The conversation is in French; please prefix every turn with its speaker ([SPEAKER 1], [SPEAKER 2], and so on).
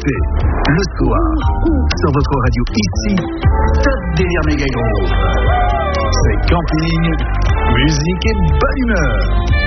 [SPEAKER 1] écoutez le soir sur votre radio ici, Top Délire Méga Groove. C'est camping, musique et bonne humeur.